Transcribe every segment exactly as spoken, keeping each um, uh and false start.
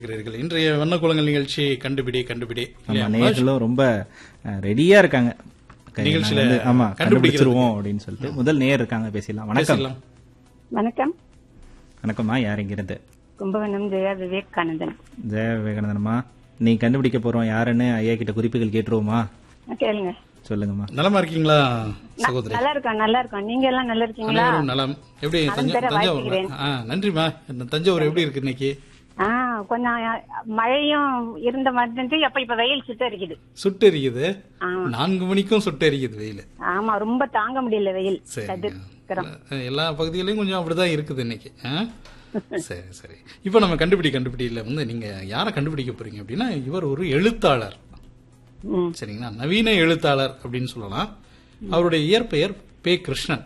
இருக்கிறீர்கள். இன்றைய வண்ணக்குளங்கள் நிகழ்ச்சி கண்டுபிடி கண்டுபிடி ஆமா, நேயர்களும் ரொம்ப அஹ், ரெடியா இருக்காங்க. கை- நிகழ்ச்சியில நாங்க வந்து, ஆமா கண்டுபிடிக்கிறதுக்கு. கண்டுபிடிச்சிருவோம் அப்படின்னு சொல்லிட்டு முதல் நேயர் இருக்காங்க, பேசலாம். வணக்கம். பேசலாம். வணக்கம். வணக்கம்மா, யார் இங்கிருந்து? கும்பகோணம் ஜெயா விவேகானந்தன். ஜெய விவேகானந்தனம்மா, நீ கண்டுபிடிக்க போறோம் யாருன்னு ஐயா கிட்ட குறிப்புகள் கேட்டுருவோமா? கேளுங்க. சொல்லுங்கம்மா. நலமா இருக்கீங்களா சகோதரி? நல்லா இருக்கோம், நல்லா இருக்கோம். நீங்க எல்லாம் நல்லா இருக்கீங்களா? அனைவரும் நலம். எப்படி நலம் தஞ்சை- பெற தஞ்சாவூர்? வாழ்த்துகிறேன். ஆ, நன்றிமா. இந்த தஞ்சாவூர் எப்படி இருக்கு இன்னைக்கு? ஆ, கொஞ்சம் மழையும் இருந்த மாதிரி அப்ப இப்ப வெயில் சுத்த இருக்குது. சுட்டு எரிக்குது. ஆமா. நான்கு மணிக்கும் சுட்டு எரிக்குது வெயில். ஆமா, ரொம்ப தாங்க முடியல வெயில். சரி. கதிர்க்கிறோம். எல்லா பகுதியிலயும் கொஞ்சம் அப்படிதான் இருக்குது இன்னைக்கு. ஆ? சரி சரி. இப்ப நம்ம கண்டுபிடி கண்டுபிடியில வந்து நீங்க யாரை கண்டுபிடிக்க போறீங்க அப்படின்னா, இவர் ஒரு எழுத்தாளர். ம். சரிங்களா? நவீன எழுத்தாளர் அப்படின்னு சொல்லலாம். அவருடைய இயற்பெயர் பே கிருஷ்ணன்.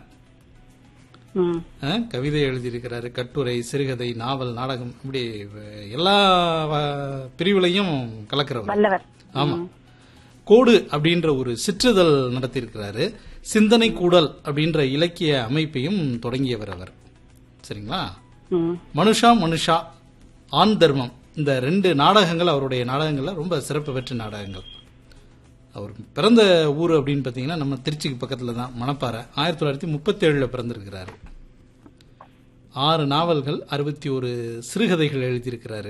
ம். ஆ, கவிதை எழுதியிருக்கிறாரு, கட்டுரை, சிறுகதை, நாவல், நாடகம், இப்படி எல்லா வ- பிரிவுலையும் கலக்கிறவர். வல்லவர். ஆமா. கோடு அப்படின்ற ஒரு சிற்றிதழ் நடத்தியிருக்கிறாரு. சிந்தனை கூடல் அப்படின்ற இலக்கிய அமைப்பையும் தொடங்கியவர் அவர். சரிங்களா? ம். மனுஷா மனுஷா, ஆண் தர்மம், இந்த ரெண்டு நாடகங்கள் அவருடைய நாடகங்கள்ல ரொம்ப சிறப்பு பெற்ற நாடகங்கள். அவர் பிறந்த ஊர் அப்படின்னு பாத்தீங்கன்னா நம்ம திருச்சிக்கு பக்கத்துல தான், மணப்பாறை. ஆயிரத்தி தொள்ளாயிரத்தி முப்பத்தி ஏழுல பிறந்திருக்கிறாரு. ஆறு நாவல்கள், அறுபத்தி ஒரு சிறுகதைகள் எழுதியிருக்கிறாரு.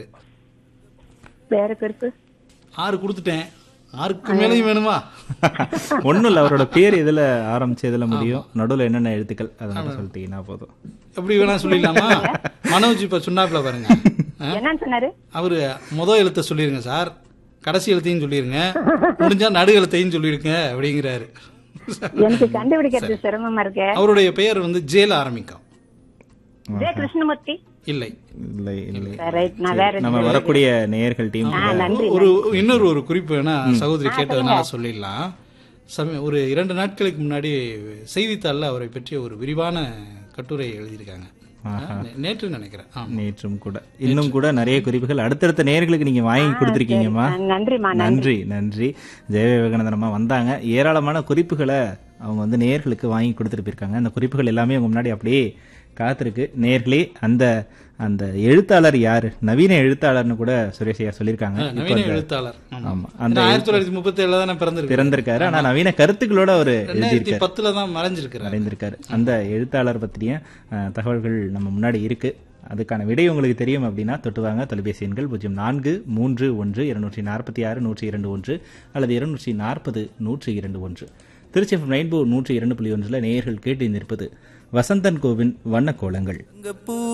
வேற கருப்பு. ஆறு கொடுத்துட்டேன். ஆறுக்கு மேலேயும் வேணுமா? ஒண்ணும் இல்ல, அவரோட பேர் எதுல ஆரம்பிச்சு எதுல முடியும், நடுவுல என்னென்ன எழுத்துக்கள், அதனால சொல்லிட்டீங்கன்னா போதும். எப்படி வேணா சொல்லிடலாமா? மனோஜ் இப்ப சொன்னாப்ல பாருங்க. என்னன்னு சொன்னாரு? அவரு முத எழுத்த சொல்லிருங்க சார், கடைசி எழுத்தையும் சொல்லிருங்க, முடிஞ்சா நடு எழுத்தையும் சொல்லிருங்க அப்படிங்கிறாரு. எனக்கு கண்டுபிடிக்கிறது சிரமமா இருக்கு. அவருடைய பெயர் வந்து ஜேல ஆரம்பிக்கும். ஜெய கிருஷ்ணமூர்த்தி. இல்லை. இல்லை இல்லை, ரைட், நான் வேற நம்ம வரக்கூடிய நேயர்கள் டீம் ஆ, நன்றி. ஒரு இன்னொரு ஒரு குறிப்பு வேணா சகோதரி கேட்டதுனால சொல்லிடலாம். சமய ஒரு இரண்டு நாட்களுக்கு முன்னாடி செய்தித்தாள்ல அவரை பற்றிய ஒரு விரிவான கட்டுரை எழுதியிருக்காங்க. நே- நேற்று நினைக்கிறேன். ஆமா. நேற்றும் கூட இன்னும் கூட நிறைய குறிப்புகள் அடுத்தடுத்த நேயர்களுக்கு நீங்க வாங்கி கொடுத்திருக்கீங்கம்மா. நன்றிமா. நன்றி நன்றி. ஜெய விவேகானந்தன் அம்மா வந்தாங்க, ஏராளமான குறிப்புகளை அவங்க வந்து நேயர்களுக்கு வாங்கி கொடுத்துட்டு போயிருக்காங்க. அந்த குறிப்புகள் எல்லாமே உங்க முன்னாடி அப்படியே காத்திருக்கு. நேயர்களே, அந்த அந்த எழுத்தாளர் யாரு, நவீன எழுத்தாளர்னு கூட சுரேஷ் ஐயா சொல்லியிருக்காங்க. இப்போ நவீன அந்த- எழுத்தாளர். ஆமா. ஆமா, அந்த ஏன்னா ஆயிரத்தி தொள்ளாயிரத்தி முப்பத்தி ஏழுல தானே பிறந்திருக்கு. பிறந்திருக்காரு, ஆனா நவீன கருத்துக்களோட அவர் ரெண்டாயிரத்தி எழுதியிருக்காரு, பத்துல தான் மறைஞ்சிருக்கிறார். அடைந்திருக்காரு. அந்த எழுத்தாளர் பற்றிய அஹ், தகவல்கள் நம்ம முன்னாடி இருக்கு. அதுக்கான விடை உங்களுக்கு தெரியும் அப்படின்னா தொட்டு வாங்க. தொலைபேசி எண்கள் பூஜ்ஜியம் நான்கு மூன்று ஒன்று இருநூற்றி நாற்பத்தி ஆறு நூற்றி இரண்டு ஒன்று அல்லது இருநூற்றி நாற்பது நூற்றி இரண்டு ஒன்று. திருச்சி எஃப்எம் ரெயின்போ நூற்றி இரண்டு புள்ளி ஒன்றில் நேயர்கள் கேட்டு நிற்பது வசந்தன் கோவின் வண்ண கோலங்கள்.